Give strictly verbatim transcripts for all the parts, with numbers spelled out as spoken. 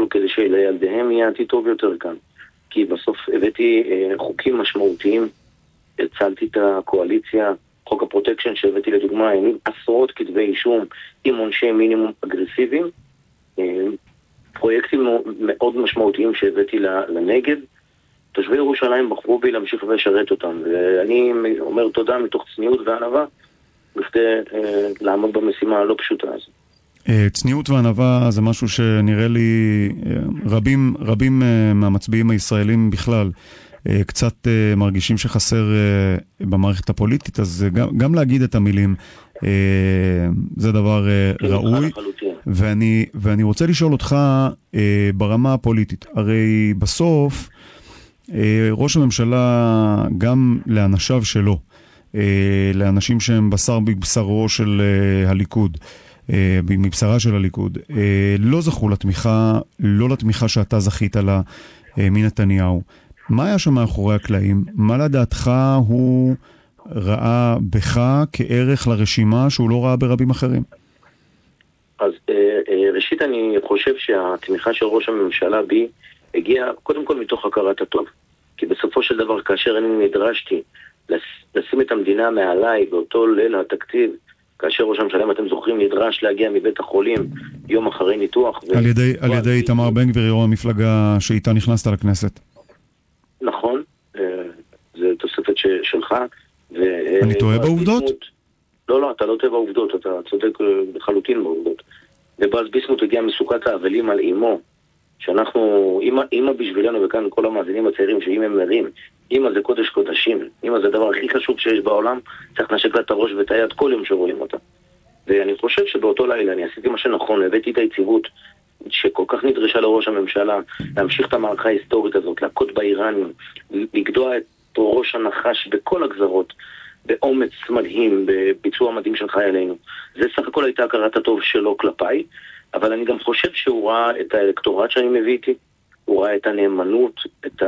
הכל כדי שלילדיהם יהיה עתיד טוב יותר כאן. כי בסוף הבאתי אה, חוקים משמעותיים, הצלתי את הקואליציה, חוק הפרוטקשן שהבאתי לדוגמה, עם עשרות כתבי אישום, עם עונשי מינימום אגרסיביים, אה, פרויקטים מאוד משמעותיים שהבאתי לנגב, תושבי ירושלים בחרו בי להמשיך ולשרת אותם, ואני אומר תודה מתוך צניעות וענווה, בכדי אה, לעמוד במשימה הלא פשוטה הזו. צניעות וענווה זה משהו שנראה לי רבים, רבים מהמצביעים הישראלים בכלל קצת מרגישים שחסר במערכת הפוליטית, אז גם, גם להגיד את המילים זה דבר ראוי. ואני, ואני רוצה לשאול אותך ברמה הפוליטית, הרי בסוף ראש הממשלה גם לאנשיו שלו, לאנשים שהם בשר בבשרו של הליכוד, מבשרה של הליכוד, לא זכו לתמיכה, לא לתמיכה שאתה זכית לה מנתניהו. מה היה שם מאחורי הקלעים? מה לדעתך הוא ראה בך כערך לרשימה שהוא לא ראה ברבים אחרים? אז ראשית אני חושב שהתמיכה של ראש הממשלה בי הגיעה קודם כל מתוך הכרת הטוב. כי בסופו של דבר כאשר אני נדרשתי לשים את המדינה מעליי באותו ליל התקציב, כאשר ראש הממשלה, אם אתם זוכרים, נדרש להגיע מבית החולים יום אחרי ניתוח. על ידי, על ידי איתמר בן גביר, יו"ר המפלגה שאיתה נכנסת לכנסת. נכון, זה תוספת שלך. אני טועה בעובדות? לא, לא, אתה לא טועה בעובדות, אתה צודק בחלוטין בעובדות. ובאז ביסמוט הגיע מסוכת האבלים על אימו, שאנחנו, אימא, אימא בשבילנו, וכאן כל המאזינים הצעירים שאם הם מרים, אימא זה קודש קודשים, אימא זה הדבר הכי חשוב שיש בעולם, צריך לנשק לה את הראש ואת היד כל יום שרואים אותה. ואני חושב שבאותו לילה אני עשיתי מה שנכון, הבאתי את היציבות שכל כך נדרשה לראש הממשלה, להמשיך את המערכה ההיסטורית הזאת, להכות באיראנים, לגדוע את ראש הנחש בכל הגזרות, באומץ מדהים, בביצוע מדהים של חיילינו. זה סך הכל הייתה הכרת הטוב שלו כלפיי, אבל אני גם חושב שהוא ראה את האלקטורט שאני מביא איתי, הוא ראה את הנאמנות, את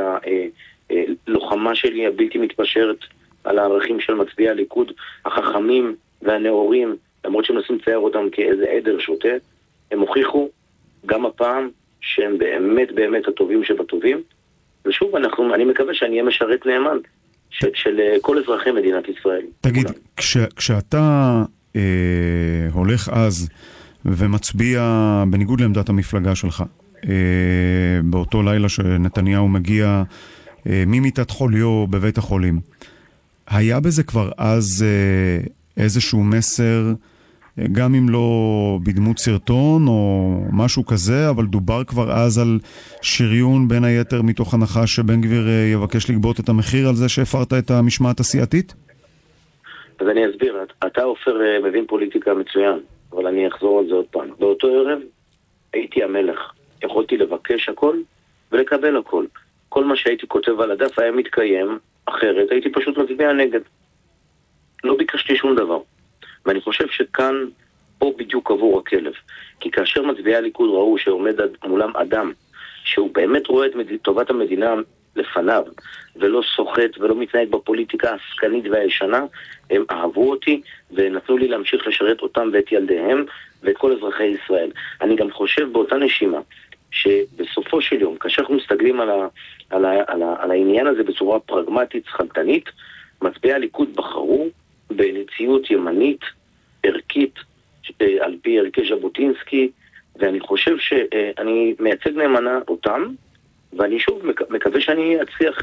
הלוחמה שלי הבלתי מתפשרת על הערכים של מצביעי הליכוד, החכמים והנאורים, למרות שהם נסים לצייר אותם כאיזה עדר שוטה, הם הוכיחו גם הפעם שהם באמת באמת הטובים שבטובים, ושוב, אנחנו, אני מקווה שאני אהיה משרת נאמן של, של כל אזרחי מדינת ישראל. תגיד, כש, כשאתה אה, הולך אז ומצביע בניגוד לעמדת המפלגה שלך, אה, באותו לילה שנתניהו מגיע אה, ממיטת חוליו בבית החולים, היה בזה כבר אז אה, איזשהו מסר, גם אם לא בדמות סרטון או משהו כזה, אבל דובר כבר אז על שריון בין היתר מתוך הנחה שבן גביר יבקש לגבות את המחיר על זה שהפרת את המשמעת הסיעתית? אז אני אסביר, אתה עופר מבין פוליטיקה מצוין, אבל אני אחזור על זה עוד פעם. באותו ערב הייתי המלך, יכולתי לבקש הכל ולקבל הכל. כל מה שהייתי כותב על הדף היה מתקיים, אחרת הייתי פשוט מצביע נגד. לא ביקשתי שום דבר. ואני חושב שכאן, פה בדיוק עבור הכלב. כי כאשר מצביעי הליכוד ראו שעומד מולם אדם, שהוא באמת רואה את טובת המדינה לפניו, ולא סוחט ולא מתנהג בפוליטיקה העסקנית והישנה, הם אהבו אותי ונתנו לי להמשיך לשרת אותם ואת ילדיהם ואת כל אזרחי ישראל. אני גם חושב באותה נשימה, שבסופו של יום, כאשר אנחנו מסתגלים על, ה, על, ה, על, ה, על העניין הזה בצורה פרגמטית, שכלתנית, מצביעי הליכוד בחרו בנציות ימנית, ערכית, על פי ערכי ז'בוטינסקי, ואני חושב שאני מייצג נאמנה אותם, ואני שוב מקווה שאני אצליח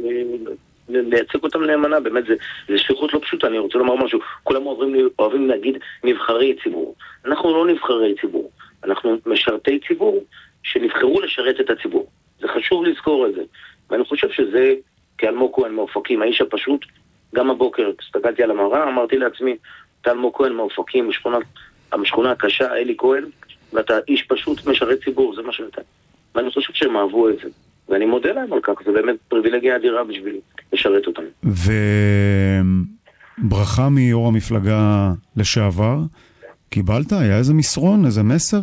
לייצג אותם נאמנה. באמת זה, זה שליחות לא פשוטה. אני רוצה לומר משהו, כולם אוהבים, אוהבים להגיד נבחרי ציבור. אנחנו לא נבחרי ציבור, אנחנו משרתי ציבור שנבחרו לשרת את הציבור. זה חשוב לזכור את זה, ואני חושב שזה כאלמוג כהן מאופקים, האיש הפשוט. גם הבוקר, הסתכלתי על המראה, אמרתי לעצמי, אתה אלמוג כהן מאופקים, משכונה, המשכונה הקשה, אלי כהן, ואתה איש פשוט משרת ציבור, זה מה שאתה. ואני חושב שהם אהבו את זה, ואני מודה להם על כך, זה באמת פריבילגיה אדירה בשבילי לשרת אותם. וברכה מיו"ר המפלגה לשעבר, קיבלת? היה איזה מסרון, איזה מסר?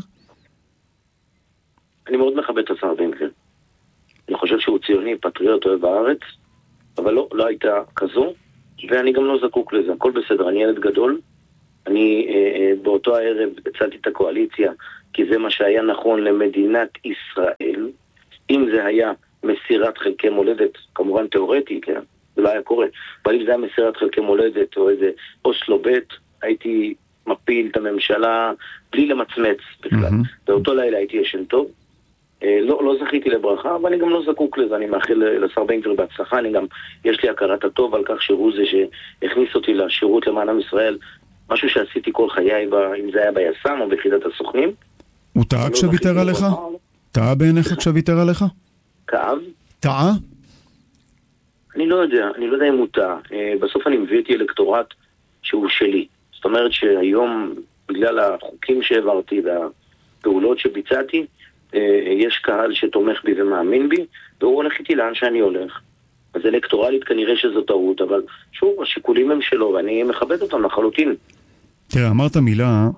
אני מאוד מכבד את השר בן גביר. אני חושב שהוא ציוני, פטריוט, אוהב הארץ, אבל לא, לא הייתה כזו, ואני גם לא זקוק לזה, הכל בסדר, אני ילד גדול, אני אה, באותו הערב הצלתי את הקואליציה, כי זה מה שהיה נכון למדינת ישראל. אם זה היה מסירת חלקי מולדת, כמובן תיאורטי, כן? זה לא היה קורה. אבל אם זה היה מסירת חלקי מולדת או איזה אוסלו בית, הייתי מפיל את הממשלה בלי למצמץ בכלל. Mm-hmm. באותו לילה הייתי ישן טוב. אה, לא, לא זכיתי לברכה, אבל אני גם לא זקוק לזה. אני מאחל לשר בן גביר בהצלחה. אני גם, יש לי הכרת הטוב על כך שהוא זה שהכניס אותי לשירות למען עם ישראל. משהו שעשיתי כל חיי, אם זה היה ביס"מ או ביחידת הסוכנים. הוא טעה כשוויתר עליך? טעה בעיניך כשוויתר עליך? כאב? טעה? אני לא יודע, אני לא יודע אם הוא טעה. בסוף אני מביא איתי אלקטורט שהוא שלי. זאת אומרת שהיום, בגלל החוקים שהעברתי והפעולות שביצעתי, יש קהל שתומך בי ומאמין בי, והוא הולך איתי לאן שאני הולך. אז אלקטורלית כנראה שזו טעות, אבל שוב, השיקולים הם שלו, ואני מכבד אותם לחלוטין. תראה, אמרת מילה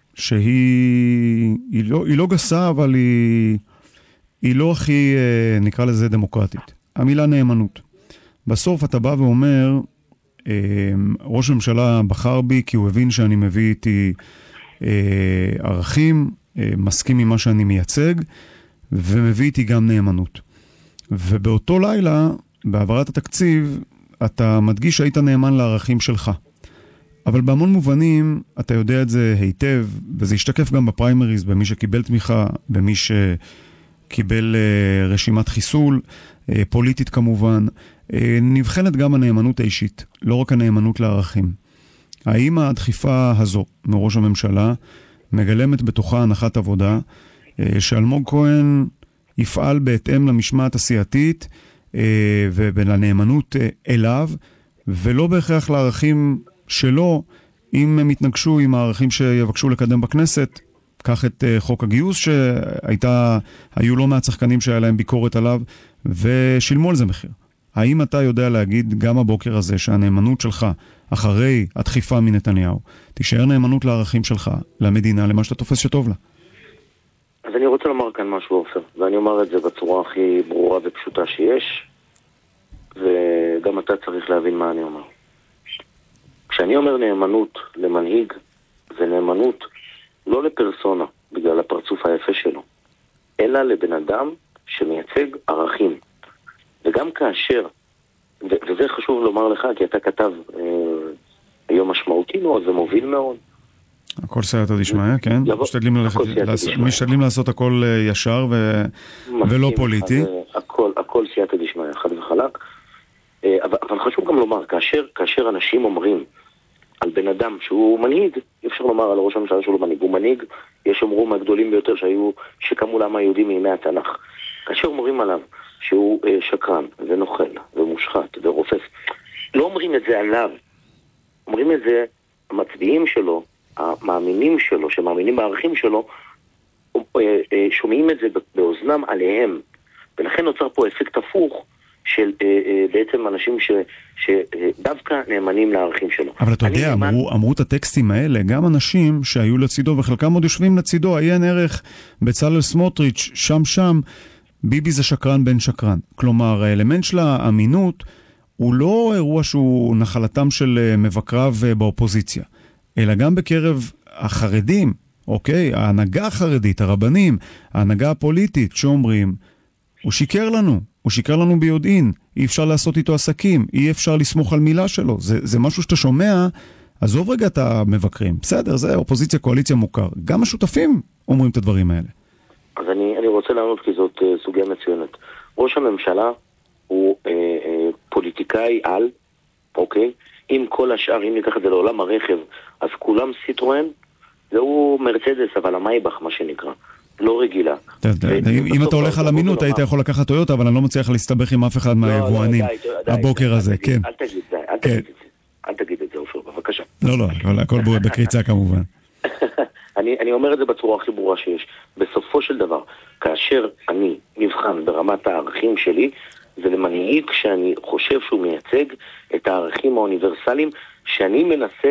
שהיא היא לא, היא לא גסה, אבל היא, היא לא הכי, נקרא לזה, דמוקרטית. המילה נאמנות. בסוף אתה בא ואומר, ראש הממשלה בחר בי כי הוא הבין שאני מביא איתי ערכים, מסכים עם מה שאני מייצג, ומביא איתי גם נאמנות. ובאותו לילה, בעברת התקציב, אתה מדגיש שהיית נאמן לערכים שלך. אבל בהמון מובנים, אתה יודע את זה היטב, וזה ישתקף גם בפריימריז, במי שקיבל תמיכה, במי שקיבל רשימת חיסול, פוליטית כמובן. נבחנת גם הנאמנות האישית, לא רק הנאמנות לערכים. האם הדחיפה הזו מראש הממשלה מגלמת בתוכה הנחת עבודה, שאלמוג כהן יפעל בהתאם למשמעת הסיעתית, ולנאמנות אליו, ולא בהכרח לערכים שלו, אם הם יתנגשו עם הערכים שיבקשו לקדם בכנסת, קח את חוק הגיוס שהייתה, היו לא מעט שחקנים שהיה להם ביקורת עליו, ושילמו על זה מחיר. האם אתה יודע להגיד גם הבוקר הזה שהנאמנות שלך, אחרי הדחיפה מנתניהו, תישאר נאמנות לערכים שלך, למדינה, למה שאתה תופס שטוב לה? אז אני רוצה לומר כאן משהו, עופר, ואני אומר את זה בצורה הכי ברורה ופשוטה שיש, וגם אתה צריך להבין מה אני אומר. כשאני אומר נאמנות למנהיג, זה נאמנות לא לפרסונה, בגלל הפרצוף היפה שלו, אלא לבן אדם שמייצג ערכים. וגם כאשר, ו- וזה חשוב לומר לך, כי אתה כתב אה, היום משמעותי מאוד ומוביל מאוד. הכל סייעתא דשמיא, כן. יבוא, משתדלים, ללכת, לעש... משתדלים לעשות הכל ישר ו... ולא פוליטי. אז, הכל, הכל סייעתא דשמיא, חד וחלק. אה, אבל, אבל חשוב גם לומר, כאשר, כאשר אנשים אומרים על בן אדם שהוא מנהיג, אי אפשר לומר על ראש הממשלה שהוא לא מנהיג, הוא מנהיג, יש אומרו מהגדולים ביותר שהיו, שקמו לעם היהודי מימי התנ"ך. כאשר אומרים עליו שהוא אה, שקרן ונוכל ומושחת ורופס, לא אומרים את זה עליו, אומרים את זה המצביעים שלו, המאמינים שלו, שמאמינים בערכים שלו, אה, אה, שומעים את זה באוזנם עליהם, ולכן נוצר פה אפקט הפוך של אה, אה, בעצם אנשים ש, שדווקא נאמנים לערכים שלו. אבל אתה יודע, נאמן... אמרו, אמרו את הטקסטים האלה, גם אנשים שהיו לצידו, וחלקם עוד יושבים לצידו, עיין ערך בצלאל סמוטריץ', שם שם, ביבי זה שקרן בן שקרן. כלומר, האלמנט של האמינות הוא לא אירוע שהוא נחלתם של מבקריו באופוזיציה, אלא גם בקרב החרדים, אוקיי? ההנהגה החרדית, הרבנים, ההנהגה הפוליטית שאומרים, הוא שיקר לנו, הוא שיקר לנו ביודעין, אי אפשר לעשות איתו עסקים, אי אפשר לסמוך על מילה שלו. זה, זה משהו שאתה שומע, עזוב רגע את המבקרים. בסדר, זה אופוזיציה, קואליציה מוכר. גם השותפים אומרים את הדברים האלה. אז אני, אני רוצה לענות כי זאת uh, סוגיה מצוינת. ראש הממשלה הוא uh, uh, פוליטיקאי על, אוקיי? אם כל השאר, אם ניקח את זה לעולם הרכב, אז כולם סיטרואן, זהו מרצדס, אבל המייבך, מה שנקרא. לא רגילה. אם אתה הולך על אמינות, היית יכול לקחת טויוטה, אבל אני לא מצליח להסתבך עם אף אחד מהיבואנים הבוקר הזה, כן. אל תגיד את זה, אל תגיד את זה. אל תגיד את זה, אופיר, בבקשה. לא, לא, הכל בקריצה כמובן. אני אומר את זה בצורה הכי ברורה שיש. בסופו של דבר, כאשר אני נבחן ברמת הערכים שלי, זה למנהיג שאני חושב שהוא מייצג את הערכים האוניברסליים, שאני מנסה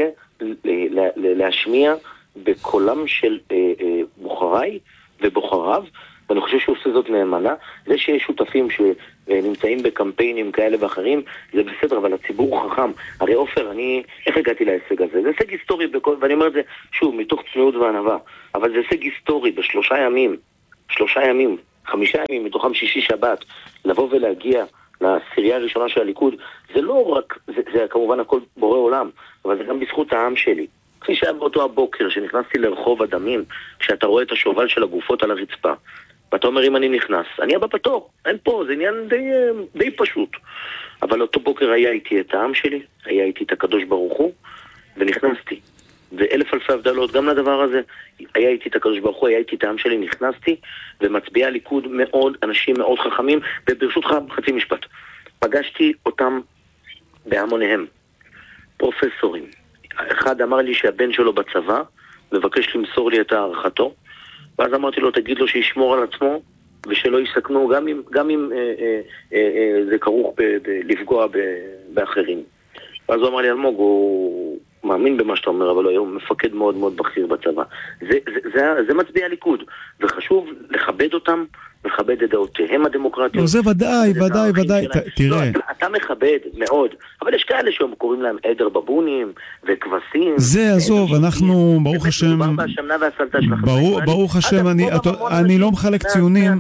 להשמיע בקולם של בוחריי ובוחריו, ואני חושב שהוא עושה זאת נאמנה. זה שיש שותפים שנמצאים בקמפיינים כאלה ואחרים, זה בסדר, אבל הציבור חכם. הרי עופר, אני, איך הגעתי להישג הזה? זה הישג היסטורי, בכל, ואני אומר את זה, שוב, מתוך צניעות וענווה, אבל זה הישג היסטורי בשלושה ימים, שלושה ימים, חמישה ימים, מתוכם שישי שבת, לבוא ולהגיע לעשירייה הראשונה של הליכוד, זה לא רק, זה, זה כמובן הכל בורא עולם, אבל זה גם בזכות העם שלי. כפי שהיה באותו הבוקר שנכנסתי לרחוב הדמים, כשאתה רואה את השובל של הגופות על הרצפה, ואתה אומר, אם אני נכנס, אני הבא בתור, אין פה, זה עניין די, די פשוט. אבל אותו בוקר היה איתי את העם שלי, היה איתי את הקדוש ברוך הוא, ונכנסתי. ואלף אלפי הבדלות, גם לדבר הזה, היה איתי את הקדוש ברוך הוא, היה איתי את העם שלי, נכנסתי, ומצביעי הליכוד מאוד, אנשים מאוד חכמים, וברשותך חצי משפט. פגשתי אותם בהמוניהם, פרופסורים. אחד אמר לי שהבן שלו בצבא, מבקש למסור לי את הערכתו, ואז אמרתי לו, תגיד לו שישמור על עצמו, ושלא יסכנו, גם אם, גם אם אה, אה, אה, אה, זה כרוך ב, ב, לפגוע ב, באחרים. ואז הוא אמר לי, אלמוג, הוא מאמין במה שאתה אומר, אבל הוא מפקד מאוד מאוד בכיר בצבא. זה, זה, זה, זה מצביע הליכוד, וחשוב לכבד אותם, לכבד את דעותיהם הדמוקרטיות. לא, זה ודאי, ודאי, ודאי, תראה. לא, אתה, אתה מכבד מאוד, אבל יש כאלה שהם קוראים להם עדר בבונים וכבשים. זה, עזוב, אנחנו, ברוך השם, ברוך השם, אני לא מחלק ציונים,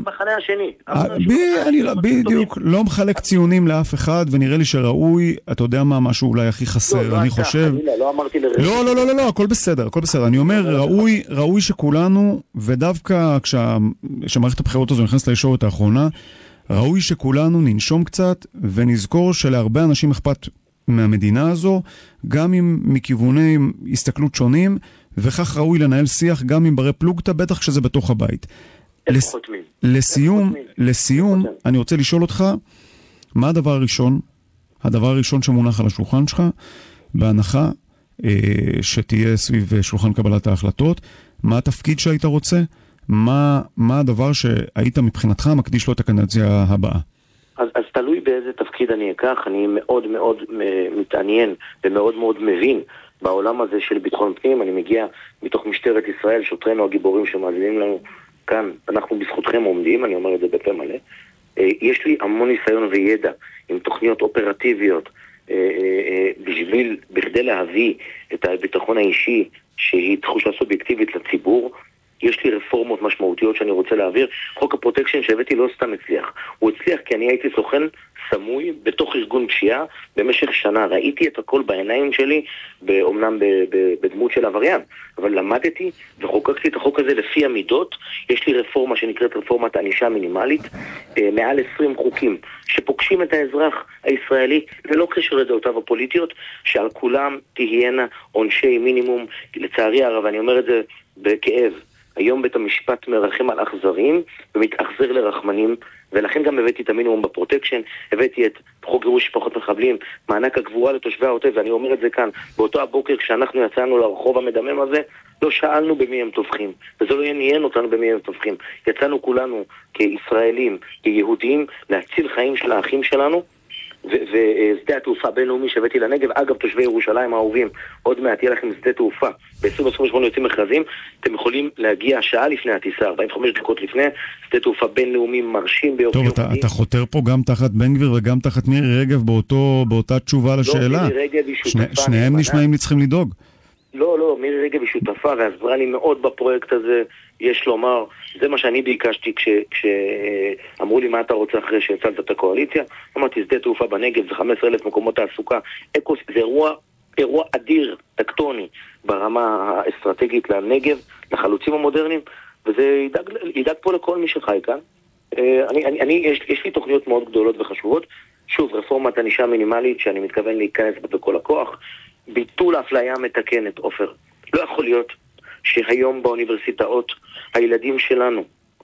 בדיוק, לא מחלק ציונים לאף אחד, ונראה לי שראוי, אתה יודע מה, משהו אולי הכי חסר, אני חושב, לא, לא, לא, לא, הכל בסדר, הכל בסדר, אני אומר, ראוי, ראוי שכולנו, ודווקא כשמערכת הבחירות הזו נכנסת לישורת האחרונה, ראוי שכולנו ננשום קצת ונזכור שלהרבה אנשים אכפת מהמדינה הזו, גם אם מכיווני הסתכלות שונים, וכך ראוי לנהל שיח גם עם ברי פלוגתא, בטח כשזה בתוך הבית. לס... לסיום, לסיום, אני רוצה לשאול אותך, מה הדבר הראשון, הדבר הראשון שמונח על השולחן שלך, בהנחה אה, שתהיה סביב שולחן קבלת ההחלטות, מה התפקיד שהיית רוצה? מה, מה הדבר שהיית מבחינתך מקדיש לו את הקדנציה הבאה? אז, אז תלוי באיזה תפקיד אני אקח. אני מאוד מאוד מתעניין ומאוד מאוד מבין בעולם הזה של ביטחון פנים. אני מגיע מתוך משטרת ישראל, שוטרינו הגיבורים שמאזינים לנו כאן, אנחנו בזכותכם עומדים, אני אומר את זה בפה מלא. יש לי המון ניסיון וידע עם תוכניות אופרטיביות בשביל, בכדי להביא את הביטחון האישי שהיא תחושה סובייקטיבית לציבור. יש לי רפורמות משמעותיות שאני רוצה להעביר. חוק הפרוטקשן שהבאתי לא סתם הצליח. הוא הצליח כי אני הייתי סוכן סמוי בתוך ארגון פשיעה במשך שנה. ראיתי את הכל בעיניים שלי, אומנם בדמות של עבריין, אבל למדתי וחוקקתי את החוק הזה לפי המידות. יש לי רפורמה שנקראת רפורמת ענישה מינימלית, מעל עשרים חוקים שפוגשים את האזרח הישראלי ללא קשר לדעותיו הפוליטיות, שעל כולם תהיינה עונשי מינימום. לצערי הרב, אני אומר את זה בכאב, היום בית המשפט מרחם על אכזרים ומתאכזר לרחמנים, ולכן גם הבאתי את המינימום בפרוטקשן, הבאתי את חוק גירוש משפחות מחבלים, מענק הגבורה לתושבי העוטף, ואני אומר את זה כאן, באותו הבוקר כשאנחנו יצאנו לרחוב המדמם הזה, לא שאלנו במי הם טובחים, וזה לא עניין אותנו במי הם טובחים. יצאנו כולנו כישראלים, כיהודים, להציל חיים של האחים שלנו, ושדה התעופה בינלאומי שהבאתי לנגב. אגב, תושבי ירושלים האהובים, עוד מעט יהיה לכם שדה תעופה, ב-עשרים עשרים ושמונה יוצאים מכרזים, אתם יכולים להגיע שעה לפני הטיסה, ארבעים וחמש דקות לפני, שדה תעופה בינלאומי מרשים ביופי. טוב, אתה, אתה חותר פה גם תחת בן גביר וגם תחת מירי רגב באותו, באותה תשובה לשאלה. לא, מירי רגב היא שותפה. שני, שניהם נשמעים לי צריכים לדאוג. לא, לא, מירי רגב היא שותפה ועזרה לי מאוד בפרויקט הזה, יש לומר. זה מה שאני ביקשתי כשאמרו לי מה אתה רוצה אחרי שהצלת את הקואליציה. אמרתי, שדה תעופה בנגב, זה חמישה עשר אלף מקומות תעסוקה. אקוס, זה אירוע, אירוע אדיר, טקטוני, ברמה האסטרטגית לנגב, לחלוצים המודרניים, וזה ידאג, ידאג פה לכל מי שחי כאן. אני, אני, אני, יש, יש לי תוכניות מאוד גדולות וחשובות. שוב, רפורמת ענישה מינימלית שאני מתכוון להיכנס בכל הכוח. ביטול האפליה המתקנת, עופר. לא יכול להיות שהיום באוניברסיטאות הילדים שלנו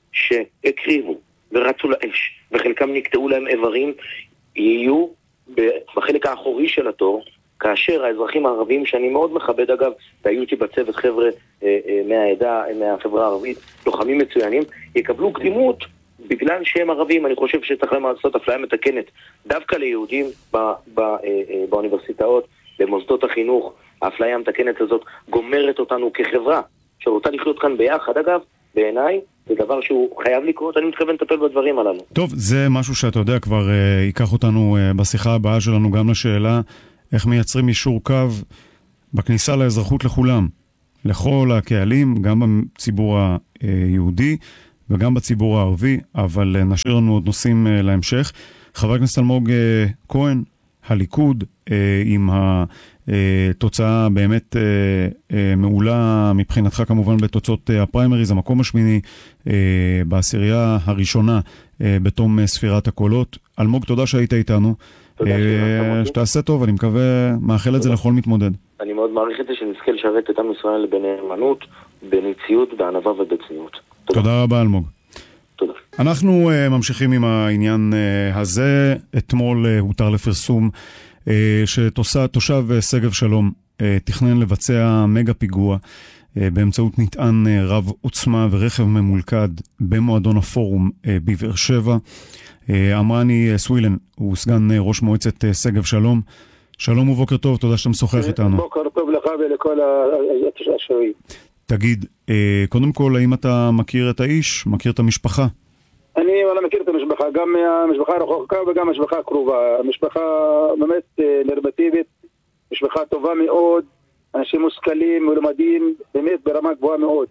שהקריבו ורצו לאש וחלקם נקטעו להם איברים יהיו בחלק האחורי של התור, כאשר האזרחים הערבים, שאני מאוד מכבד אגב, והיו איתי בצוות חבר'ה אה, אה, מהעדה, מהחברה הערבית, לוחמים מצוינים, יקבלו קדימות בגלל שהם ערבים. אני חושב שצריך להם לעשות אפליה מתקנת דווקא ליהודים ב, ב, אה, אה, באוניברסיטאות, במוסדות החינוך. האפליה המתקנת הזאת גומרת אותנו כחברה שרוצה לחיות כאן ביחד. אגב, בעיניי זה דבר שהוא חייב לקרות, אני מתכוון לטפל בדברים הללו. טוב, זה משהו שאתה יודע כבר אה, ייקח אותנו אה, בשיחה הבאה שלנו גם לשאלה איך מייצרים אישור קו בכניסה לאזרחות לכולם, לכל הקהלים, גם בציבור היהודי וגם בציבור הערבי, אבל אה, נשאיר לנו עוד נושאים אה, להמשך. חבר הכנסת אלמוג אה, כהן, הליכוד, אה, עם התוצאה באמת אה, אה, מעולה מבחינתך כמובן בתוצאות אה, הפריימריז, המקום השמיני אה, בעשירייה הראשונה אה, בתום אה, ספירת הקולות. אלמוג, תודה שהיית איתנו. אה, שתעשה טוב, אני מקווה, מאחל את זה לכל מתמודד. אני מאוד מעריך את זה שנזכה לשרת את עם ישראל בנאמנות, בניציות, בענווה ובצניעות. תודה. תודה רבה אלמוג. תודה. אנחנו uh, ממשיכים עם העניין uh, הזה. אתמול uh, הותר לפרסום uh, שתושב uh, שגב שלום uh, תכנן לבצע מגה פיגוע uh, באמצעות נטען uh, רב עוצמה ורכב ממולכד במועדון הפורום uh, בבאר שבע. uh, אמרני uh, סווילן הוא סגן uh, ראש מועצת uh, שגב שלום. שלום ובוקר טוב, תודה שאתה משוחח איתנו. בוקר טוב לך ולכל השרים. תגיד, uh, קודם כל, האם אתה מכיר את האיש? מכיר את המשפחה? אני וואלה מכיר את המשפחה, גם המשפחה הרחוקה וגם המשפחה הקרובה. המשפחה באמת נרמטיבית, משפחה טובה מאוד, אנשים מושכלים, מלומדים, באמת ברמה גבוהה מאוד.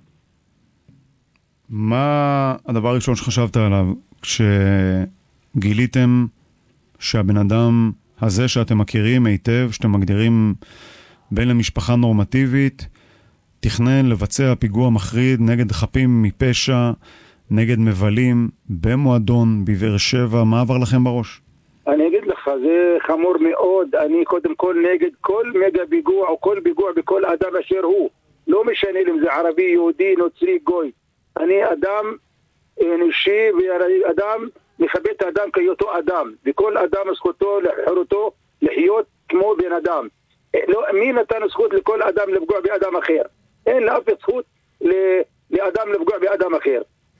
מה הדבר הראשון שחשבת עליו כשגיליתם שהבן אדם הזה שאתם מכירים היטב, שאתם מגדירים בין למשפחה נורמטיבית, תכנן לבצע פיגוע מחריד נגד חפים מפשע, נגד מבלים במועדון בבאר שבע? מה עבר לכם בראש? אני אגיד לך, זה חמור מאוד. אני קודם כל נגד כל מגה פיגוע או כל פיגוע בכל אדם אשר הוא, לא משנה אם זה ערבי, יהודי, נוצרי, גוי. אני אדם אנושי ואדם מכבד את האדם כהיותו אדם, וכל אדם זכותו לחירותו לחיות כמו בן אדם. לא, מי נתן זכות לכל אדם לפגוע באדם אחר? אין לאף זכות לאדם לפגוע באדם אחר.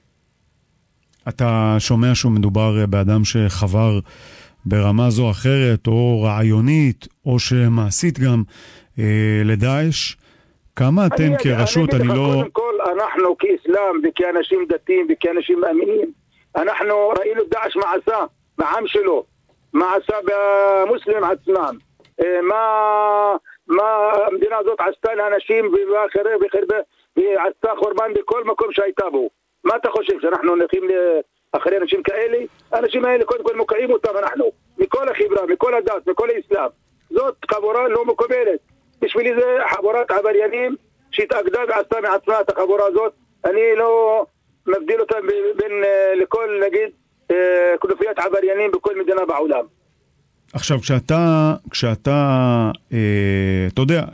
אתה שומע שהוא מדובר באדם שחבר ברמה זו אחרת, או רעיונית, או שמעשית גם אה, לדאעש. כמה אתם אני, כרשות, אני, אני לא... קודם כל, אנחנו כאסלאם וכאנשים דתיים וכאנשים מאמינים, אנחנו ראינו דאעש מעשה, בעם שלו, מעשה במוסלמים עצמם. אה, מה, מה המדינה הזאת עשתה לאנשים ואחרי וחרבה, ועשתה חורבן בכל מקום שהייתה בו. מה אתה חושב, שאנחנו נלכים אחרי אנשים כאלה? האנשים האלה קודם כל מוקעים אותם אנחנו, מכל החברה, מכל הדת, מכל האסלאם. זאת חבורה לא מקובלת. בשבילי זה חבורת עבריינים שהתאגדה ועשתה מעצמה את החבורה הזאת. אני לא מבדיל אותם בין לכל, נגיד, כנופיית עבריינים בכל מדינה בעולם. עכשיו, כשאתה, כשאתה, אה, אתה יודע,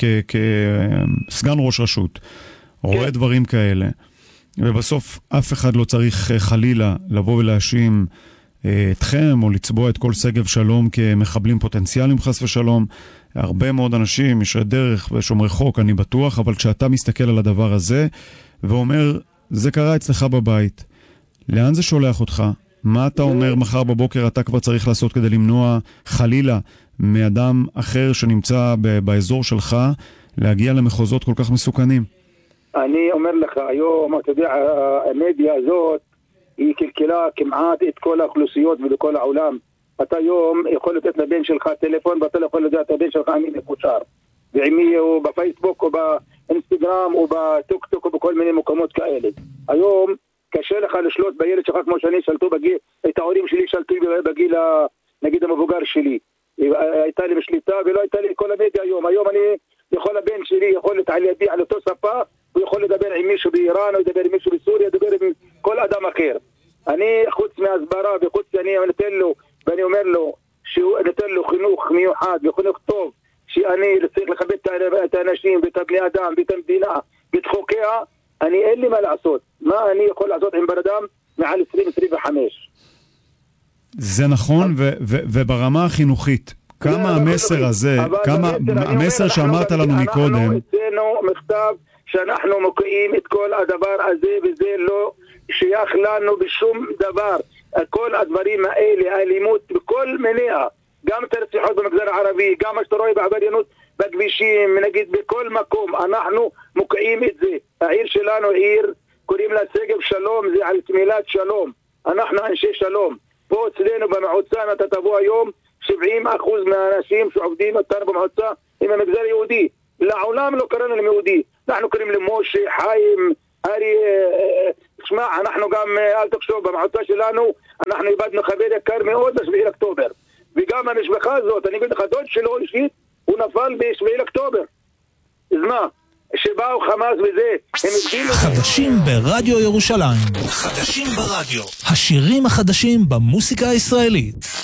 כסגן ראש רשות, רואה דברים כאלה, ובסוף אף אחד לא צריך חלילה לבוא ולהאשים אתכם או לצבוע את כל שגב שלום כמחבלים פוטנציאליים חס ושלום. הרבה מאוד אנשים, ישרי דרך ושומרי חוק, אני בטוח, אבל כשאתה מסתכל על הדבר הזה ואומר, זה קרה אצלך בבית, לאן זה שולח אותך? מה אתה אומר מחר בבוקר אתה כבר צריך לעשות כדי למנוע חלילה מאדם אחר שנמצא באזור שלך להגיע למחוזות כל כך מסוכנים? אני אומר לך, היום, אתה יודע, המדיה הזאת היא קלקלה כמעט את כל האוכלוסיות ולכל העולם. אתה היום יכול לתת לבן שלך טלפון, ואתה לא יכול לדעת הבן שלך מי מקושר. ועמי הוא בפייסבוק או באינסטגרם או בטוק טוק או בכל מיני מקומות כאלה. היום קשה לך לשלוט בילד שלך כמו שאני שלטו בגיל, את ההורים שלי שלטו בגיל, נגיד המבוגר שלי. הייתה לי בשליטה ולא הייתה לי כל המדיה היום. היום אני יכול הבן שלי יכול להתעליתי על אותו שפה, הוא יכול לדבר עם מישהו באיראן, או לדבר עם מישהו בסוריה, לדבר עם כל אדם אחר. אני, חוץ מהסברה וחוץ שאני נותן לו, ואני אומר לו, שהוא נותן לו חינוך מיוחד וחינוך טוב, שאני צריך לכבד את האנשים ואת הבני אדם ואת המדינה ואת חוקיה, אני אין לי מה לעשות. מה אני יכול לעשות עם בן אדם מעל עשרים עשרים וחמש? זה נכון, וברמה החינוכית, כמה המסר הזה, כמה המסר שאמרת לנו מקודם... אנחנו אצלנו מכתב שאנחנו מוקיעים את כל הדבר הזה, וזה לא שייך לנו בשום דבר. כל הדברים האלה, האלימות בכל מניעה, גם את הרציחות במגזר הערבי, גם מה שאתה רואה בעבריינות בכבישים, נגיד בכל מקום, אנחנו מוקיעים את זה. העיר שלנו עיר קוראים לה שגב שלום, זה על מילת שלום. אנחנו אנשי שלום. פה אצלנו במועצה, אם אתה תבוא היום, שבעים אחוז מהאנשים שעובדים אותנו במועצה הם המגזר היהודי. לעולם לא קראנו להם יהודי. אנחנו קוראים למשה, חיים, ארי, תשמע, אנחנו גם, אל תחשוב, במועצה שלנו, אנחנו איבדנו חבר יקר מאוד בשביעי לאוקטובר. וגם המשפחה הזאת, אני אגיד לך, דוד שלו אישית, הוא נפל בשביעי לאוקטובר. אז מה? שבאו חמאס וזה, הם הגדילו... חדשים ברדיו ירושלים. חדשים ברדיו. השירים החדשים במוסיקה הישראלית.